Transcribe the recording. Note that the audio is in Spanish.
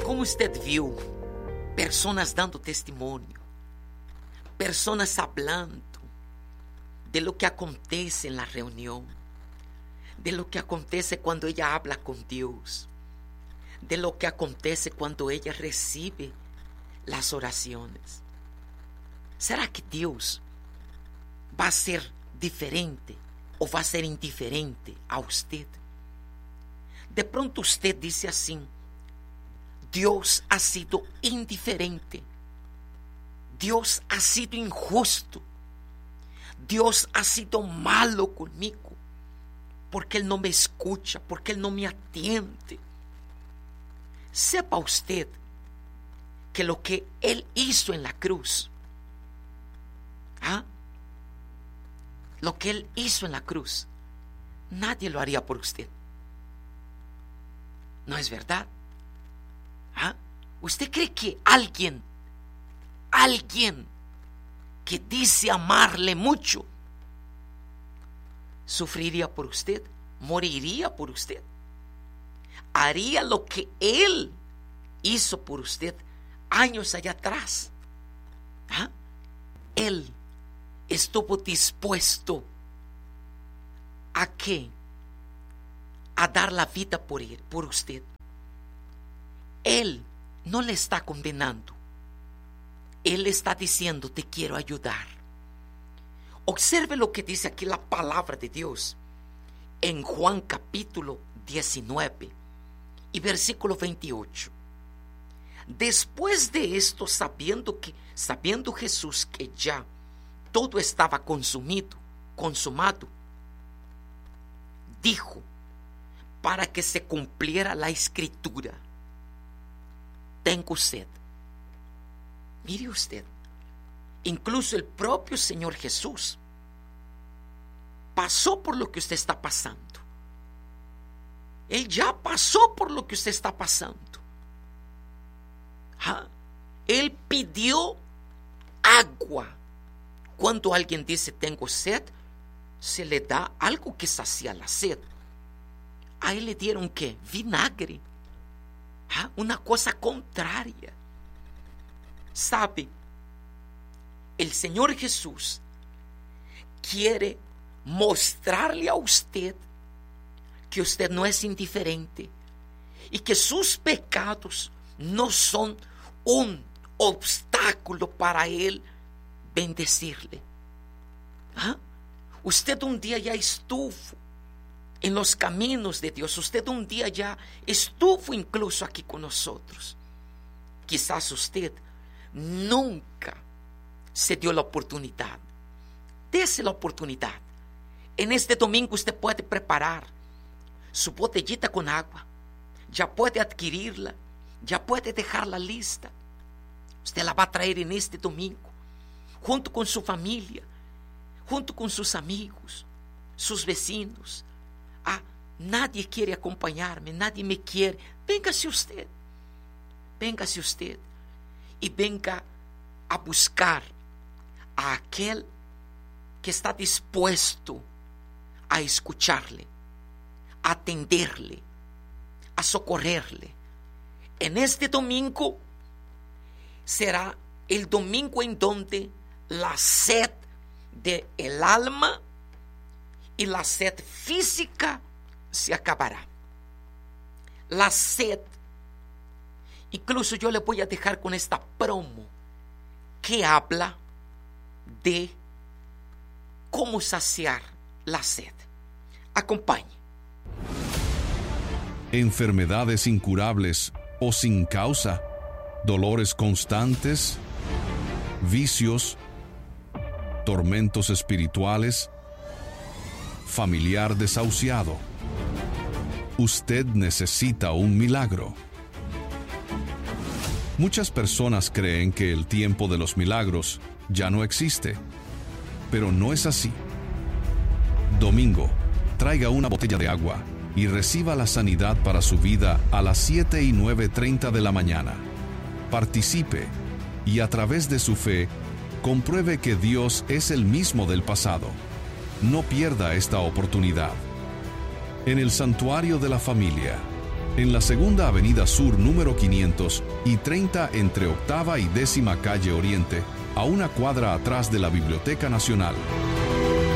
como usted vio personas dando testimonio, personas hablando de lo que acontece en la reunión, de lo que acontece cuando ella habla con Dios, de lo que acontece cuando ella recibe las oraciones. ¿Será que Dios va a ser diferente o va a ser indiferente a usted? De pronto usted dice así: Dios ha sido indiferente, Dios ha sido injusto, Dios ha sido malo conmigo, porque Él no me escucha, porque Él no me atiende. Sepa usted que lo que Él hizo en la cruz, lo que Él hizo en la cruz, nadie lo haría por usted. ¿No es verdad? ¿Usted cree que alguien que dice amarle mucho sufriría por usted, moriría por usted, haría lo que Él hizo por usted años allá atrás? Él estuvo dispuesto ¿a qué? A dar la vida por él, por usted. Él no le está condenando. Él está diciendo: te quiero ayudar. Observe lo que dice aquí la palabra de Dios en Juan capítulo 19 y versículo 28. Después de esto, sabiendo Jesús que ya todo estaba consumado, dijo, para que se cumpliera la escritura: tengo sed. Mire usted, incluso el propio Señor Jesús pasó por lo que usted está pasando. Él ya pasó por lo que usted está pasando. Él pidió agua. Cuando alguien dice tengo sed, se le da algo que sacia la sed. A él le dieron ¿qué? Vinagre. Una cosa contraria. ¿Sabe? El Señor Jesús quiere mostrarle a usted que usted no es indiferente y que sus pecados no son un obstáculo para Él bendecirle. Usted un día ya estuvo en los caminos de Dios. Usted un día ya estuvo incluso aquí con nosotros. Quizás usted nunca se dio la oportunidad. Dese la oportunidad. En este domingo usted puede preparar su botellita con agua. Ya puede adquirirla. Ya puede dejarla lista. Usted la va a traer en este domingo, junto con su familia, junto con sus amigos, sus vecinos. Nadie quiere acompañarme, nadie me quiere. Véngase usted y venga a buscar a aquel que está dispuesto a escucharle, a atenderle, a socorrerle. En este domingo será el domingo en donde la sed del alma y la sed física se acabará. La sed. Incluso yo le voy a dejar con esta promo que habla de cómo saciar la sed. Acompañe. Enfermedades incurables o sin causa, dolores constantes, vicios, tormentos espirituales, familiar desahuciado. Usted necesita un milagro. Muchas personas creen que el tiempo de los milagros ya no existe, pero no es así. Domingo, traiga una botella de agua y reciba la sanidad para su vida a las 7 y 9:30 de la mañana. Participe y a través de su fe, compruebe que Dios es el mismo del pasado. No pierda esta oportunidad. En el Santuario de la Familia, en la Segunda Avenida Sur número 500 y 30 entre Octava y 10ª Calle Oriente, a una cuadra atrás de la Biblioteca Nacional.